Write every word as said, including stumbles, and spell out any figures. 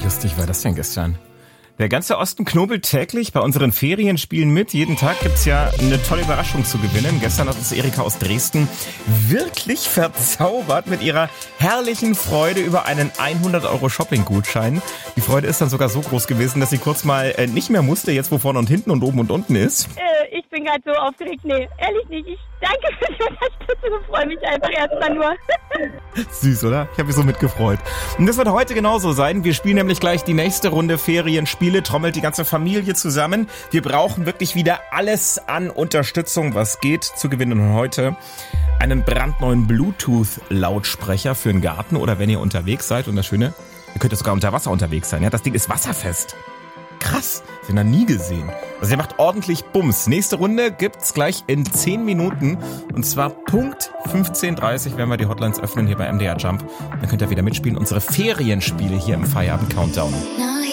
lustig war das denn gestern? Der ganze Osten knobelt täglich bei unseren Ferienspielen mit. Jeden Tag gibt's ja eine tolle Überraschung zu gewinnen. Gestern hat uns Erika aus Dresden wirklich verzaubert mit ihrer herrlichen Freude über einen hundert Euro Shopping-Gutschein. Die Freude ist dann sogar so groß gewesen, dass sie kurz mal äh, nicht mehr musste, jetzt wo vorne und hinten und oben und unten ist. Äh, ich bin gerade so aufgeregt. Nee, ehrlich nicht. Ich danke für die Unterstützung. Ich freue mich einfach erstmal nur. Süß, oder? Ich habe mich so mitgefreut. Und das wird heute genauso sein. Wir spielen nämlich gleich die nächste Runde Ferienspiele. Trommelt die ganze Familie zusammen. Wir brauchen wirklich wieder alles an Unterstützung, was geht, zu gewinnen. Und heute einen brandneuen Bluetooth-Lautsprecher für den Garten oder wenn ihr unterwegs seid. Und das Schöne, ihr könnt ja sogar unter Wasser unterwegs sein. Ja, das Ding ist wasserfest. Krass, das habe ich noch nie gesehen. Also ihr macht ordentlich Bums. Nächste Runde gibt's gleich in zehn Minuten. Und zwar Punkt fünfzehn Uhr dreißig werden wir die Hotlines öffnen hier bei M D R Jump. Dann könnt ihr wieder mitspielen. Unsere Ferienspiele hier im Feierabend Countdown.